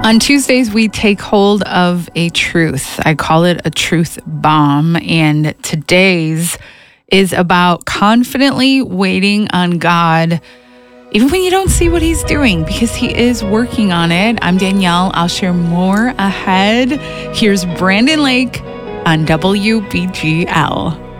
On Tuesdays, we take hold of a truth. I call it a truth bomb. And today's is about confidently waiting on God, even when you don't see what he's doing, because he is working on it. I'm Danielle. I'll share more ahead. Here's Brandon Lake on WBGL.